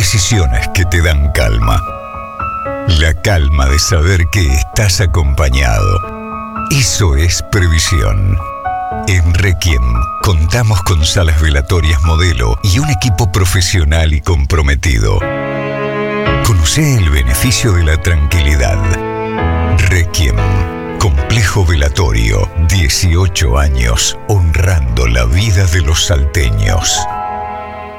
decisiones que te dan calma. La calma de saber que estás acompañado. Eso es previsión. En Requiem contamos con salas velatorias modelo y un equipo profesional y comprometido. Conoce el beneficio de la tranquilidad. Requiem, complejo velatorio, 18 años honrando la vida de los salteños.